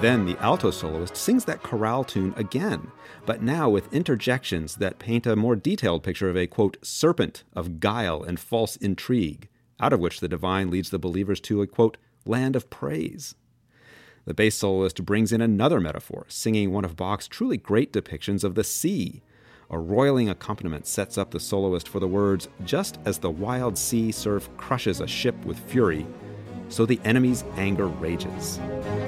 Then the alto soloist sings that chorale tune again, but now with interjections that paint a more detailed picture of a, quote, serpent of guile and false intrigue, out of which the divine leads the believers to a, quote, land of praise. The bass soloist brings in another metaphor, singing one of Bach's truly great depictions of the sea. A roiling accompaniment sets up the soloist for the words, just as the wild sea surf crushes a ship with fury, so the enemy's anger rages.